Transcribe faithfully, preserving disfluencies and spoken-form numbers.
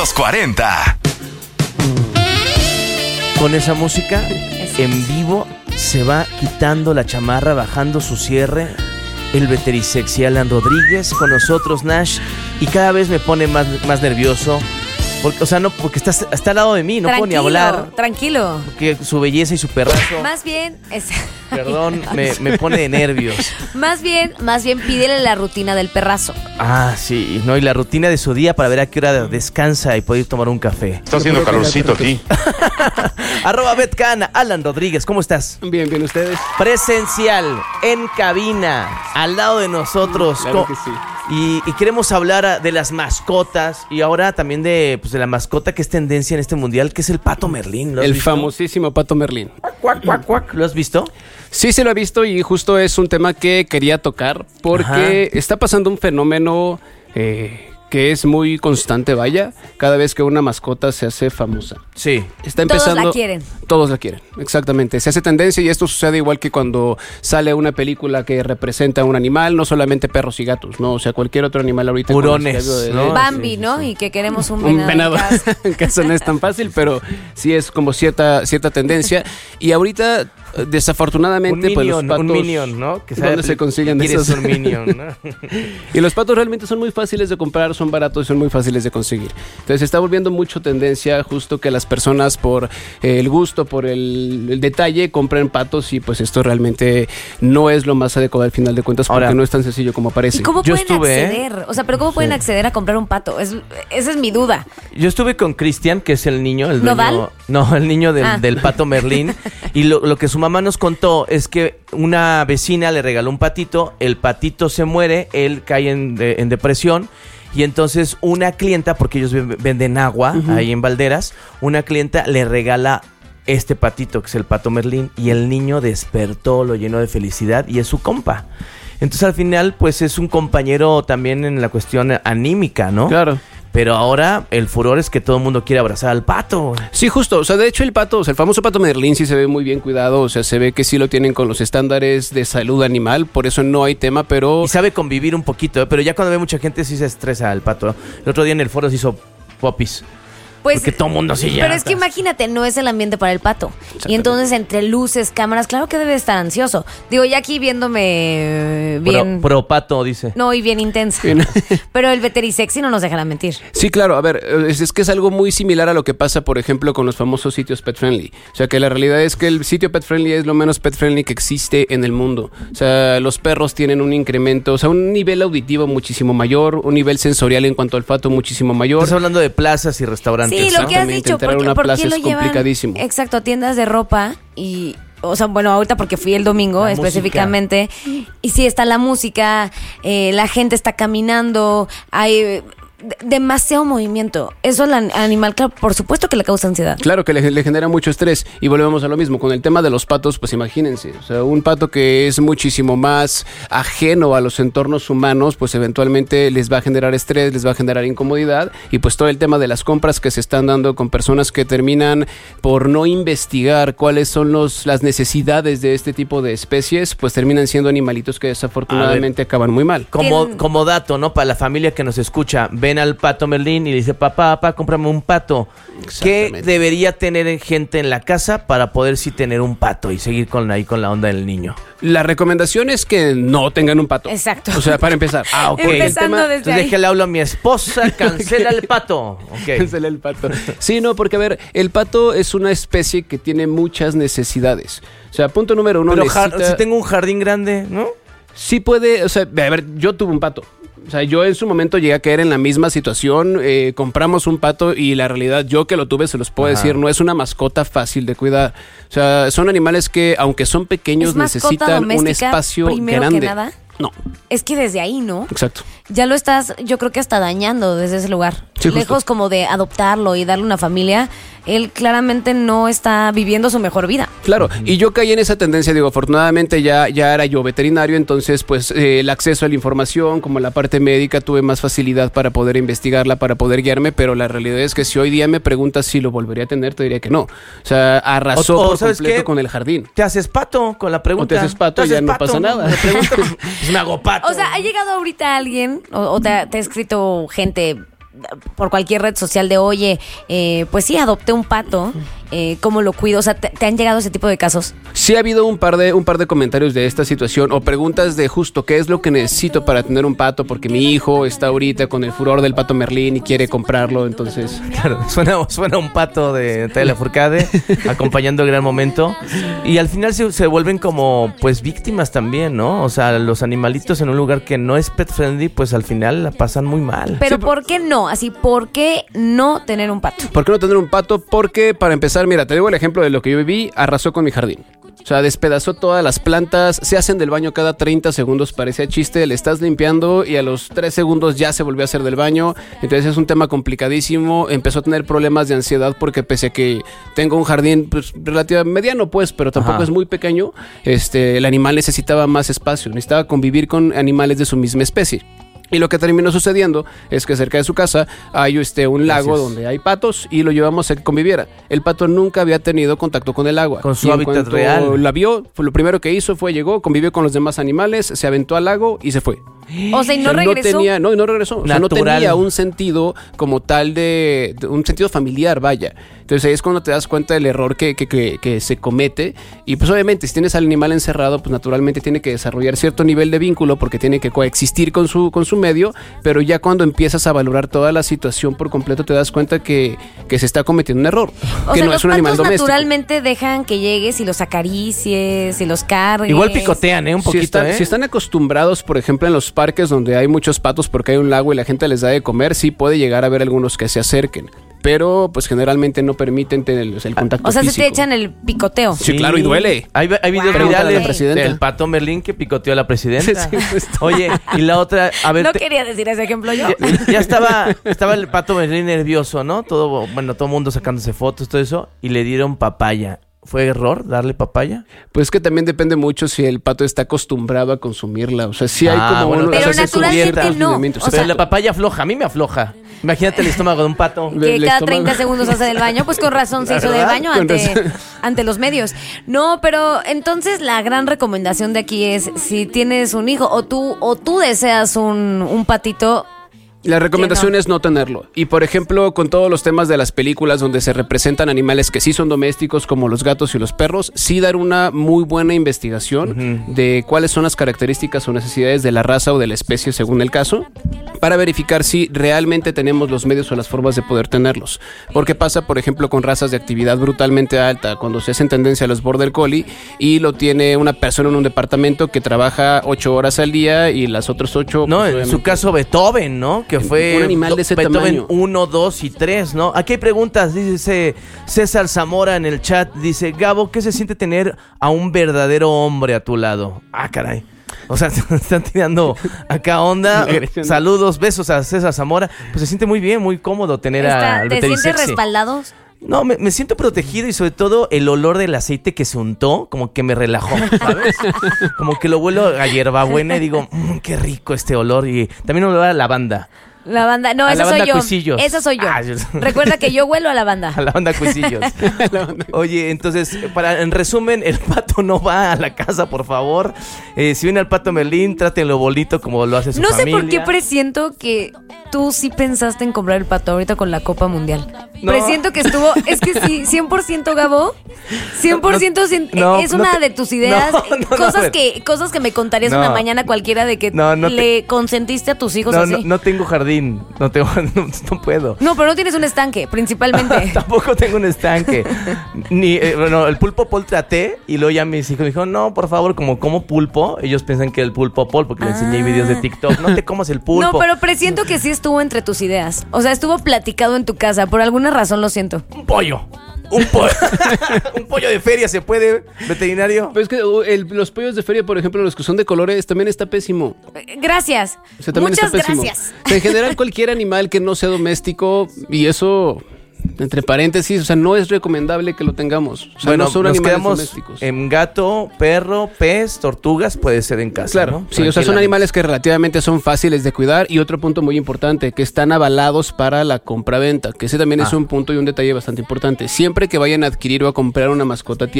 los cuarenta. Con esa música en vivo se va quitando la chamarra, bajando su cierre. El veterisexy Alan Rodríguez con nosotros, Nash, y cada vez me pone más, más nervioso. Porque, o sea, no, porque está, está al lado de mí, no tranquilo, puedo ni hablar. Tranquilo. Porque su belleza y su perrazo. Más bien, es... Perdón, me, me pone de nervios. Más bien, más bien pídele la rutina del perrazo. Ah, sí, no, y la rutina de su día para ver a qué hora descansa y poder ir a tomar un café. Está haciendo calorcito aquí. Arroba Betcana, Alan Rodríguez, ¿cómo estás? Bien, bien, ¿ustedes? Presencial, en cabina, al lado de nosotros. Claro que sí. Y, y queremos hablar de las mascotas y ahora también de, pues, de la mascota que es tendencia en este mundial, que es el pato Merlín. ¿Lo has El visto? famosísimo pato Merlín. Cuac, cuac, cuac. ¿Lo has visto? Sí, se lo he visto y justo es un tema que quería tocar porque Ajá. está pasando un fenómeno eh, que es muy constante, vaya, cada vez que una mascota se hace famosa. Sí. Está empezando. Todos la quieren. Todos la quieren, exactamente. Se hace tendencia y esto sucede igual que cuando sale una película que representa a un animal, no solamente perros y gatos, no, o sea, cualquier otro animal ahorita. Hurones, de, ¿no? Bambi, sí, ¿no? sí. Y que queremos un Un venado. venado, en casa. en casa no es tan fácil, pero sí es como cierta, cierta tendencia. Y ahorita, desafortunadamente, Un pues los minion, patos, un minion, ¿no? Que ¿dónde se consiguen ¿Quieres esos? un minion, ¿no? Y los patos realmente son muy fáciles de comprar, son baratos y son muy fáciles de conseguir. Entonces se está volviendo mucho tendencia justo que las personas por eh, el gusto, por el, el detalle, compren patos y pues esto realmente no es lo más adecuado al final de cuentas porque Ahora, no es tan sencillo como parece. ¿Y cómo Yo pueden estuve, ¿eh? acceder? O sea, pero ¿cómo pueden Sí. acceder a comprar un pato? Es, esa es mi duda. Yo estuve con Cristian, que es el niño, el dueño, ¿Nodal? no, el niño del, Ah. del pato Merlín, y lo, lo que su mamá nos contó es que una vecina le regaló un patito, el patito se muere, él cae en, de- en depresión, y entonces una clienta, porque ellos ven- venden agua uh-huh. ahí en Valderas, una clienta le regala este patito, que es el pato Merlín, y el niño despertó, lo llenó de felicidad, y es su compa. Entonces al final, pues es un compañero también en la cuestión anímica, ¿no? Claro. Pero ahora el furor es que todo el mundo quiere abrazar al pato. Sí, justo. O sea, de hecho el pato, o sea, el famoso pato Merlín sí se ve muy bien cuidado. O sea, se ve que sí lo tienen con los estándares de salud animal. Por eso no hay tema, pero... Y sabe convivir un poquito, ¿eh? Pero ya cuando ve mucha gente sí se estresa el pato. El otro día en el foro se hizo popis. Pues, Porque todo el mundo así ya. pero es que imagínate, no es el ambiente para el pato. Y entonces entre luces, cámaras, claro que debe estar ansioso. Digo, ya aquí viéndome bien... Pro, pro pato, dice. No, y bien intensa. Bien. Pero el veterisexy no nos dejará mentir. Sí, claro. A ver, es, es que es algo muy similar a lo que pasa, por ejemplo, con los famosos sitios pet friendly. O sea, que la realidad es que el sitio pet friendly es lo menos pet friendly que existe en el mundo. O sea, los perros tienen un incremento, o sea, un nivel auditivo muchísimo mayor, un nivel sensorial en cuanto al olfato muchísimo mayor. Estás hablando de plazas y restaurantes. Sí, lo que has Exactamente, dicho, entrar a porque, una ¿por plaza qué lo es llevan? complicadísimo. Exacto, tiendas de ropa y... O sea, bueno, ahorita porque fui el domingo La específicamente. Y sí, está la música, eh, la gente está caminando, hay eh, de- demasiado movimiento. Eso al an- animal, claro, por supuesto que le causa ansiedad. Claro que le, le genera mucho estrés. Y volvemos a lo mismo. Con el tema de los patos, pues imagínense. O sea, un pato que es muchísimo más ajeno a los entornos humanos, pues eventualmente les va a generar estrés, les va a generar incomodidad. Y pues todo el tema de las compras que se están dando con personas que terminan por no investigar cuáles son los, las necesidades de este tipo de especies, pues terminan siendo animalitos que desafortunadamente acaban muy mal. Como, Tien- como dato, ¿no? Para la familia que nos escucha, ven al pato Merlín y le dice, papá, papá, cómprame un pato. ¿Qué Exactamente. debería tener gente en la casa para poder sí tener un pato y seguir con ahí con la onda del niño? La recomendación es que no tengan un pato. Exacto. O sea, para empezar. Ah, ok. Empezando El tema- desde Entonces ahí. déjale hablo a mi esposa, cancela el pato. Ok. Cancela el pato. Sí, no, porque a ver, el pato es una especie que tiene muchas necesidades. O sea, punto número uno, Pero jar- necesita... si tengo un jardín grande, ¿no? Sí puede, o sea, a ver, yo tuve un pato. O sea, yo en su momento llegué a caer en la misma situación, eh, compramos un pato y la realidad, yo que lo tuve, se los puedo Ajá. decir, no es una mascota fácil de cuidar. O sea, son animales que, aunque son pequeños, ¿Es mascota necesitan un doméstica espacio primero grande. que nada? No, Es que desde ahí, ¿no? exacto. Ya lo estás, yo creo que hasta dañando desde ese lugar. Sí, justo. Lejos como de adoptarlo y darle una familia, él claramente no está viviendo su mejor vida. Claro, y yo caí en esa tendencia, digo, afortunadamente ya, ya era yo veterinario, entonces pues eh, el acceso a la información, como la parte médica, tuve más facilidad para poder investigarla, para poder guiarme, pero la realidad es que si hoy día me preguntas si lo volvería a tener, te diría que no. O sea, arrasó O- o, por ¿sabes completo qué? con el jardín. Te haces pato con la pregunta. O te haces pato y ya no pasa nada. Me pregunto, pues me hago pato. O sea, ¿ha llegado ahorita alguien o, o te, ha, te ha escrito gente por cualquier red social de, oye, eh, pues sí, adopté un pato, eh, ¿cómo lo cuido? O sea, ¿te, ¿te han llegado ese tipo de casos? Sí ha habido un par de un par de comentarios de esta situación o preguntas de justo qué es lo que necesito para tener un pato, porque mi hijo está ahorita con el furor del pato Merlín y quiere comprarlo, entonces... Claro, suena, suena un pato de Telefurcade acompañando el gran momento y al final se, se vuelven como pues víctimas también, ¿no? O sea, los animalitos en un lugar que no es pet friendly, pues al final la pasan muy mal. Pero Sí, ¿por qué no? Así, ¿por qué no tener un pato? ¿Por qué no tener un pato? Porque, para empezar, mira, te digo el ejemplo de lo que yo viví, arrasó con mi jardín. O sea, despedazó todas las plantas, se hacen del baño cada treinta segundos, parecía chiste, le estás limpiando y a los tres segundos ya se volvió a hacer del baño. Entonces es un tema complicadísimo, empezó a tener problemas de ansiedad porque pese a que tengo un jardín pues, relativamente mediano pues, pero tampoco Ajá. es muy pequeño, este, el animal necesitaba más espacio, necesitaba convivir con animales de su misma especie. Y lo que terminó sucediendo es que cerca de su casa hay este, un lago Gracias. donde hay patos y lo llevamos a que conviviera. El pato nunca había tenido contacto con el agua. Con su Y en hábitat cuanto real. La vio, fue lo primero que hizo fue llegó, convivió con los demás animales, se aventó al lago y se fue. O sea, y no O sea, regresó. No tenía, no, y no regresó. O sea, no Natural. tenía un sentido como tal de, de un sentido familiar, vaya. Entonces ahí es cuando te das cuenta del error que, que, que, que se comete. Y pues obviamente si tienes al animal encerrado, pues naturalmente tiene que desarrollar cierto nivel de vínculo porque tiene que coexistir con su, con su medio. Pero ya cuando empiezas a valorar toda la situación por completo, te das cuenta que, que se está cometiendo un error. O que sea, no los es un animal patos doméstico. naturalmente dejan que llegues y los acaricies y los cargues. Igual picotean, ¿eh? Un Si poquito, están, ¿eh? si están acostumbrados, por ejemplo, en los parques donde hay muchos patos porque hay un lago y la gente les da de comer, sí puede llegar a haber algunos que se acerquen. Pero, pues, generalmente no permiten tener o sea, el contacto O sea, se físico. te echan el picoteo. Sí, claro, y duele. Hay, hay videos Wow. Pregúntale a la virales presidenta. del pato Merlín que picoteó a la presidenta. Sí, justo. Oye, y la otra, a ver, No te- quería decir ese ejemplo yo. ya, ya estaba, estaba el pato Merlín nervioso, ¿no? Todo, bueno, todo el mundo sacándose fotos, todo eso, y le dieron papaya. ¿Fue error darle papaya? Pues que también depende mucho si el pato está acostumbrado a consumirla. O sea, sí hay Ah, como bueno, uno- pero o sea, se naturalmente subvierten los no. lineamientos. O Pero sea- la papaya afloja, a mí me afloja. Imagínate el estómago de un pato. Que el cada estómago. treinta segundos hace del baño, pues con razón se hizo del ¿Verdad? baño Con ante, razón. ante los medios. No, pero entonces la gran recomendación de aquí es, si tienes un hijo o tú o tú deseas un, un patito, La recomendación Que no. es no tenerlo. Y por ejemplo, con todos los temas de las películas donde se representan animales que sí son domésticos, como los gatos y los perros, sí dar una muy buena investigación Ujú. de cuáles son las características o necesidades de la raza o de la especie según el caso, para verificar si realmente tenemos los medios o las formas de poder tenerlos. Porque pasa, por ejemplo, con razas de actividad brutalmente alta, cuando se hacen tendencia a los border collie y lo tiene una persona en un departamento que trabaja ocho horas al día y las otras ocho... No, pues, en su obviamente- caso Beethoven, ¿no? Que fue Un animal de ese Beethoven tamaño. uno, dos y tres, ¿no? Aquí hay preguntas, dice César Zamora en el chat, dice, Gabo, ¿qué se siente tener a un verdadero hombre a tu lado? Ah, caray. O sea, están tirando acá onda. La agresión. Saludos, besos a César Zamora. Pues se siente muy bien, muy cómodo tener está- a al ¿te sientes Veterisexy. respaldados? No, me, me siento protegido y sobre todo el olor del aceite que se untó, como que me relajó, ¿sabes? Como que lo huelo a hierbabuena y digo, mmm, qué rico este olor. Y también olor a lavanda. La banda, no, A esa la soy banda yo. Cuisillos. Esa soy yo. Ah, yo- Recuerda que yo huelo a la banda. A la banda Cuisillos. Oye, entonces, para en resumen, el pato no va a la casa, por favor. Eh, si viene al pato Merlín, trátenlo bonito como lo hace su No sé familia. por qué presiento que tú sí pensaste en comprar el pato ahorita con la Copa Mundial. No. Presiento que estuvo, es que sí, cien por ciento Gabo, cien por ciento cien- No, es no una te- de tus ideas, no, no, no, a cosas ver. que cosas que me contarías No. una mañana cualquiera de que No, no te- le consentiste a tus hijos No, así. no, no tengo jardín. No tengo, no, no puedo. No, pero no tienes un estanque, principalmente. Tampoco tengo un estanque. Ni, eh, bueno, el pulpo pol traté y luego ya mis hijos me dijeron, no, por favor, como como pulpo. Ellos piensan que el pulpo pol, porque le enseñé Ah. videos de TikTok. No te comas el pulpo. No, pero presiento que sí estuvo entre tus ideas. O sea, estuvo platicado en tu casa. Por alguna razón lo siento. Un pollo. Un pollo. Un pollo de feria se puede, veterinario. Pero es que uh, el- los pollos de feria, por ejemplo, los que son de colores, también está pésimo. Eh, Gracias. O sea, también Muchas está pésimo. gracias. O sea, en general, cualquier animal que no sea doméstico, y eso, entre paréntesis, o sea, no es recomendable que lo tengamos. O sea, Bueno, no son nos animales quedamos domésticos. en gato, perro, pez, tortugas, puede ser en casa, Claro, ¿no? sí, o sea, son Tranquilamente. animales que relativamente son fáciles de cuidar y otro punto muy importante, que están avalados para la compra-venta, que ese también es Ah. un punto y un detalle bastante importante. Siempre que vayan a adquirir o a comprar una mascota,